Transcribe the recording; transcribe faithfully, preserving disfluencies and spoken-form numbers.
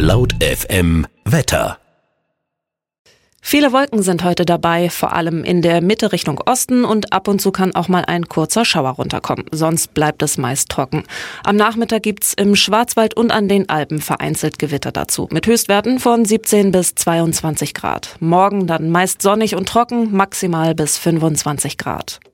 Laut F M Wetter. Viele Wolken sind heute dabei, vor allem in der Mitte Richtung Osten, und ab und zu kann auch mal ein kurzer Schauer runterkommen. Sonst bleibt es meist trocken. Am Nachmittag gibt's im Schwarzwald und an den Alpen vereinzelt Gewitter dazu, mit Höchstwerten von siebzehn bis zweiundzwanzig Grad. Morgen dann meist sonnig und trocken, maximal bis fünfundzwanzig Grad.